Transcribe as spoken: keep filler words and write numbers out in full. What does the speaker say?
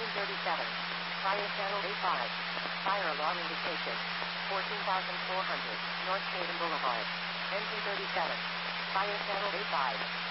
Engine thirty-seven. Fire channel eighty-five. Fire alarm indication. fourteen thousand four hundred. North Maiden Boulevard. Engine thirty-seven. Fire channel eighty-five.